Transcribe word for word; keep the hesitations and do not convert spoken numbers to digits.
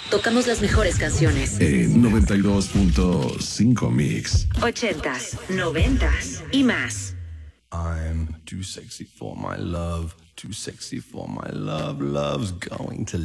Tocamos las mejores canciones. En noventa y dos punto cinco Mix. Ochentas, noventas y más. I'm too sexy for my love, too sexy for my love, love's going to